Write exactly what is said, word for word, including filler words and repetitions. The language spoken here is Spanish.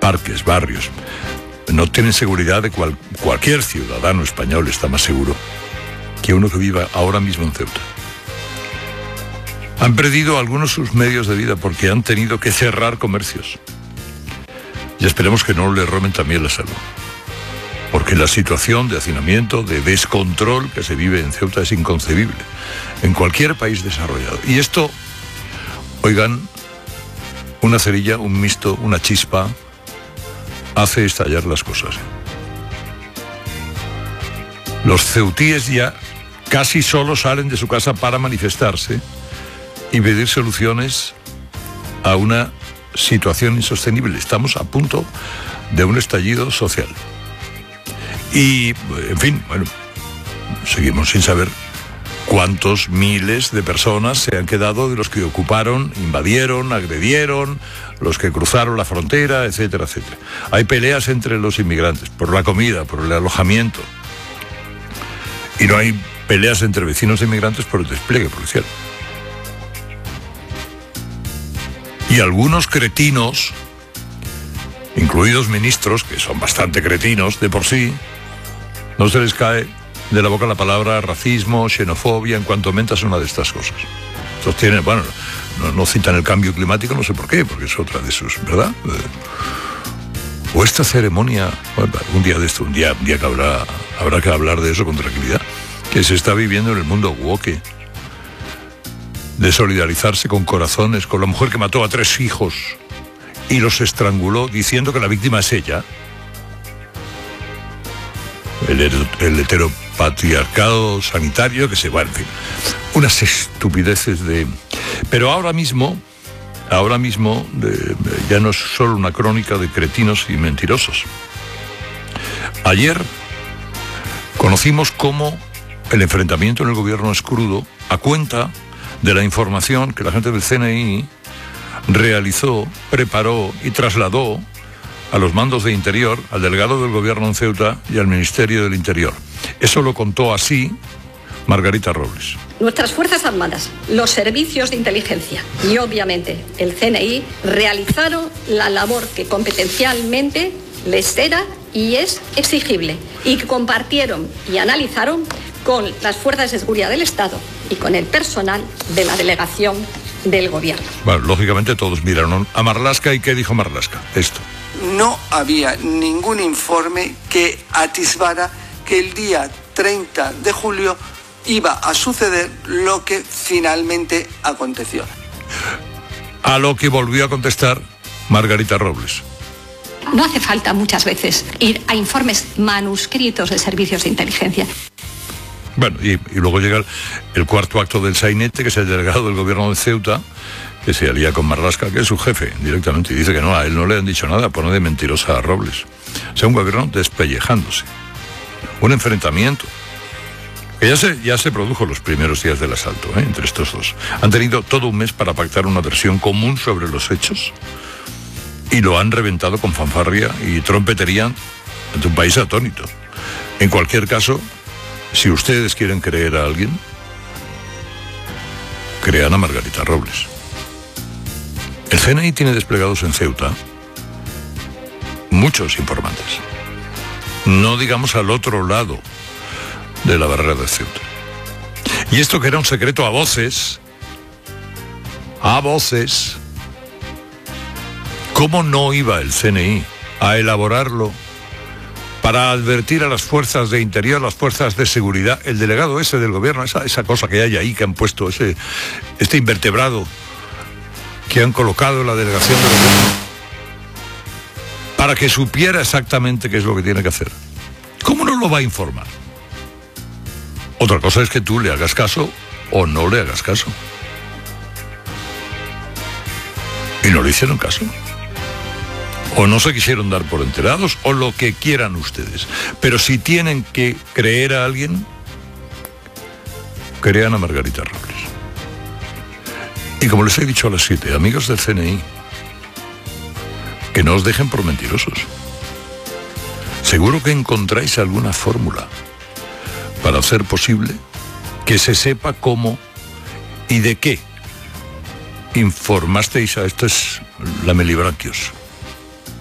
parques, barrios. No tienen seguridad de cual, cualquier ciudadano español está más seguro que uno que viva ahora mismo en Ceuta. Han perdido algunos sus medios de vida porque han tenido que cerrar comercios. Y esperemos que no le roben también la salud. Porque la situación de hacinamiento, de descontrol que se vive en Ceuta es inconcebible en cualquier país desarrollado. Y esto, oigan, una cerilla, un misto, una chispa, hace estallar las cosas. Los ceutíes ya casi solo salen de su casa para manifestarse y pedir soluciones a una situación insostenible. Estamos a punto de un estallido social. Y, en fin, bueno, seguimos sin saber cuántos miles de personas se han quedado de los que ocuparon, invadieron, agredieron, los que cruzaron la frontera, etcétera, etcétera. Hay peleas entre los inmigrantes por la comida, por el alojamiento. Y no hay peleas entre vecinos e inmigrantes por el despliegue policial. Y algunos cretinos, incluidos ministros, que son bastante cretinos de por sí, no se les cae de la boca la palabra racismo, xenofobia, en cuanto aumentas una de estas cosas. Entonces tienen, bueno, no, no citan el cambio climático, no sé por qué, porque es otra de sus, ¿verdad? O esta ceremonia, bueno, un día de esto, un día, un día que habrá, habrá que hablar de eso con tranquilidad, que se está viviendo en el mundo woke, de solidarizarse con corazones, con la mujer que mató a tres hijos y los estranguló diciendo que la víctima es ella. El, el heteropatriarcado sanitario que se va, en fin, unas estupideces de... Pero ahora mismo, ahora mismo de, ya no es solo una crónica de cretinos y mentirosos. Ayer conocimos cómo el enfrentamiento en el gobierno es crudo a cuenta de la información que la gente del C N I realizó, preparó y trasladó a los mandos de Interior, al delegado del gobierno en Ceuta y al Ministerio del Interior. Eso lo contó así Margarita Robles. Nuestras Fuerzas Armadas, los servicios de inteligencia y obviamente el C N I realizaron la labor que competencialmente les era y es exigible y que compartieron y analizaron con las fuerzas de seguridad del Estado y con el personal de la delegación del gobierno. Bueno, lógicamente todos miraron a Marlaska. ¿Y qué dijo Marlaska? Esto. No había ningún informe que atisbara que el día treinta de julio iba a suceder lo que finalmente aconteció. A lo que volvió a contestar Margarita Robles. No hace falta muchas veces ir a informes manuscritos de servicios de inteligencia. Bueno, y, y luego llega el, el cuarto acto del sainete, que es el delegado del gobierno de Ceuta, que se alía con Marlaska, que es su jefe, directamente, y dice que no, a él no le han dicho nada, pone de mentirosa a Robles. O sea, un gobierno despellejándose. Un enfrentamiento. Que ya se, ya se produjo los primeros días del asalto, ¿eh? Entre estos dos. Han tenido todo un mes para pactar una versión común sobre los hechos y lo han reventado con fanfarria y trompetería ante un país atónito. En cualquier caso, si ustedes quieren creer a alguien, crean a Margarita Robles. El C N I tiene desplegados en Ceuta muchos informantes. No digamos al otro lado de la barrera de Ceuta. Y esto que era un secreto a voces, a voces, ¿cómo no iba el C N I a elaborarlo para advertir a las fuerzas de interior, las fuerzas de seguridad, el delegado ese del gobierno, esa, esa cosa que hay ahí, que han puesto, ese, este invertebrado que han colocado en la delegación del gobierno, para que supiera exactamente qué es lo que tiene que hacer? ¿Cómo no lo va a informar? Otra cosa es que tú le hagas caso o no le hagas caso. Y no le hicieron caso. O no se quisieron dar por enterados, o lo que quieran ustedes. Pero si tienen que creer a alguien, crean a Margarita Robles. Y como les he dicho a las siete, amigos del C N I, que no os dejen por mentirosos. Seguro que encontráis alguna fórmula para hacer posible que se sepa cómo y de qué informasteis a estos lamelibraquios.